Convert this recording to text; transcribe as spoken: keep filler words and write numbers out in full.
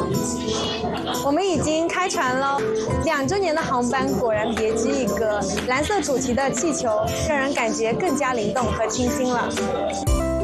我们已经开船喽，两周年的航班果然别具一格，蓝色主题的气球让人感觉更加灵动和清新了。